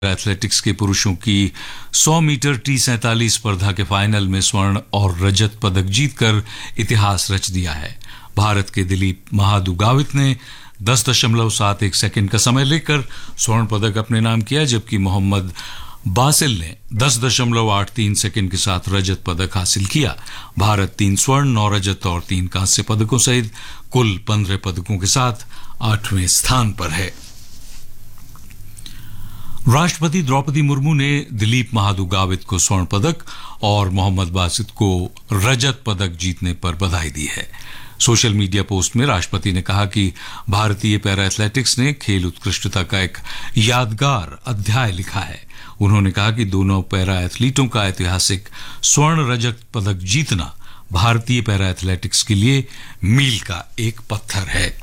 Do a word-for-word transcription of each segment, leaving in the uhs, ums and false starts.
Athletics के पुरुषों की सौ मीटर टी सैंतालीस स्पर्धा के फाइनल में स्वर्ण और रजत पदक जीतकर इतिहास रच दिया है। भारत के दिलीप महादुगावित ने दस दशमलव सात एक सेकंड का समय लेकर स्वर्ण पदक अपने नाम किया, जबकि मोहम्मद बासिल ने दस दशमलव आठ तीन सेकंड के साथ रजत पदक हासिल किया। भारत तीन स्वर्ण, नौ रजत और तीन कांस्य पदकों सहित कुल पंद्रह पदकों के साथ आठवें स्थान पर है। राष्ट्रपति द्रौपदी मुर्मू ने दिलीप महादुगावित को स्वर्ण पदक और मोहम्मद बासित को रजत पदक जीतने पर बधाई दी है। सोशल मीडिया पोस्ट में राष्ट्रपति ने कहा कि भारतीय पैरा एथलेटिक्स ने खेल उत्कृष्टता का एक यादगार अध्याय लिखा है। उन्होंने कहा कि दोनों पैरा एथलीटों का ऐतिहासिक स्वर्ण रजत पदक जीतना भारतीय पैरा एथलेटिक्स के लिए मील का एक पत्थर है।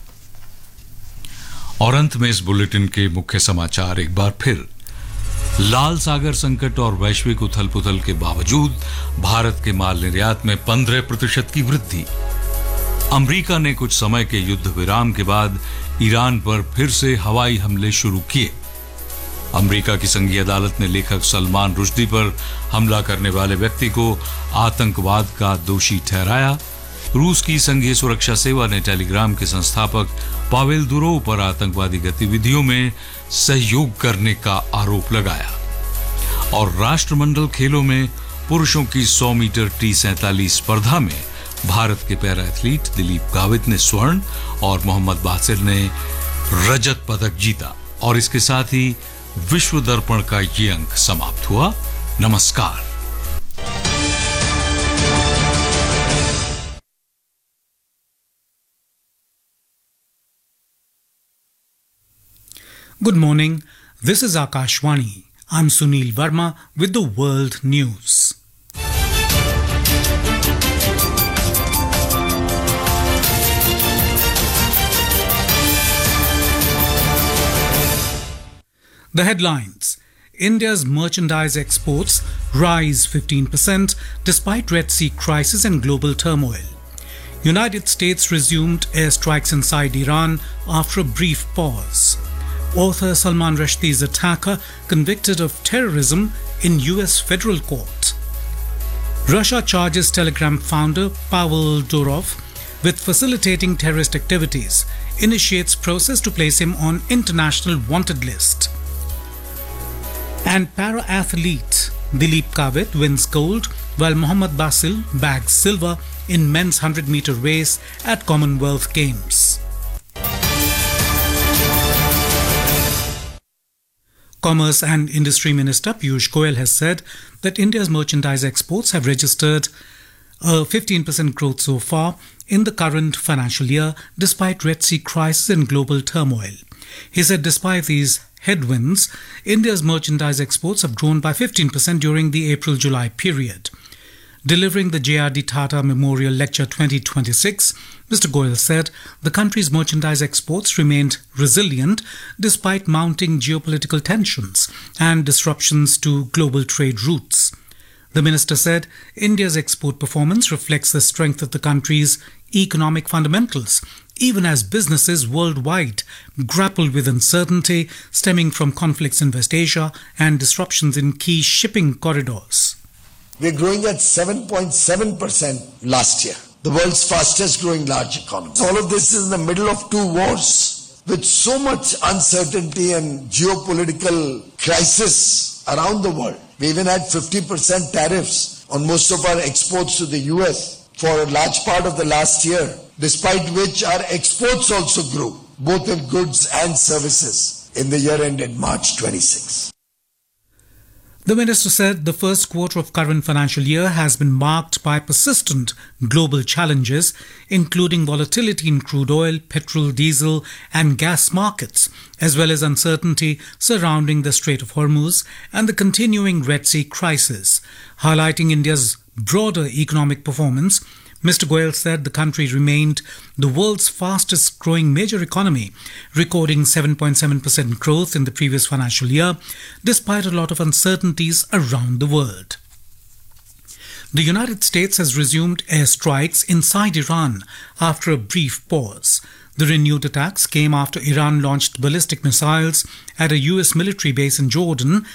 और अंत में इस बुलेटिन के मुख्य समाचार एक बार फिर। लाल सागर संकट और वैश्विक उथल पुथल के बावजूद भारत के माल निर्यात में पंद्रह प्रतिशत की वृद्धि। अमेरिका ने कुछ समय के युद्ध विराम के बाद ईरान पर फिर से हवाई हमले शुरू किए। अमेरिका की संघीय अदालत ने लेखक सलमान रुश्दी पर हमला करने वाले व्यक्ति को आतंकवाद का दोषी ठहराया। रूस की संघीय सुरक्षा सेवा ने टेलीग्राम के संस्थापक पावेल दुरोव पर आतंकवादी गतिविधियों में सहयोग करने का आरोप लगाया। और राष्ट्रमंडल खेलों में पुरुषों की सौ मीटर टी सैंतालीस स्पर्धा में भारत के पैरा एथलीट दिलीप गावित ने स्वर्ण और मोहम्मद बासिल ने रजत पदक जीता। और इसके साथ ही विश्व दर्पण का ये अंक समाप्त हुआ। नमस्कार। Good morning. This is Akashvani. I'm Sunil Verma with the World News. The headlines. India's merchandise exports rise fifteen percent despite Red Sea crisis and global turmoil. United States resumed airstrikes inside Iran after a brief pause. Author Salman Rushdie's attacker convicted of terrorism in U S federal court. Russia charges Telegram founder Pavel Durov with facilitating terrorist activities, initiates process to place him on international wanted list. And para-athlete Dileep Kavit wins gold while Mohammad Basil bags silver in men's one hundred meter race at Commonwealth Games. Commerce and Industry Minister Piyush Goyal has said that India's merchandise exports have registered a fifteen percent growth so far in the current financial year despite Red Sea crisis and global turmoil. He said despite these headwinds, India's merchandise exports have grown by fifteen percent during the April-July period. Delivering the J R D Tata Memorial Lecture twenty twenty-six, Mister Goyal said the country's merchandise exports remained resilient despite mounting geopolitical tensions and disruptions to global trade routes. The minister said India's export performance reflects the strength of the country's economic fundamentals, even as businesses worldwide grapple with uncertainty stemming from conflicts in West Asia and disruptions in key shipping corridors. We're growing at seven point seven percent last year, the world's fastest growing large economy. All of this is in the middle of two wars with so much uncertainty and geopolitical crisis around the world. We even had fifty percent tariffs on most of our exports to the U S for a large part of the last year, despite which our exports also grew, both in goods and services, in the year ended March twenty-sixth. The minister said the first quarter of current financial year has been marked by persistent global challenges, including volatility in crude oil, petrol, diesel and gas markets, as well as uncertainty surrounding the Strait of Hormuz and the continuing Red Sea crisis. Highlighting India's broader economic performance, Mister Goyal said the country remained the world's fastest growing major economy, recording seven point seven percent growth in the previous financial year, despite a lot of uncertainties around the world. The United States has resumed airstrikes inside Iran after a brief pause. The renewed attacks came after Iran launched ballistic missiles at a U S military base in Jordan